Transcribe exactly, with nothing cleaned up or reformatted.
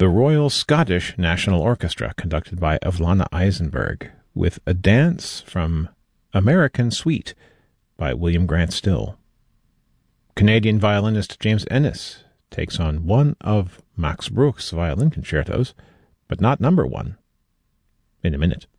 The Royal Scottish National Orchestra, conducted by Evelina Eisenberg, with a dance from American Suite by William Grant Still. Canadian violinist James Ennis takes on one of Max Bruch's violin concertos, but not number one, in a minute.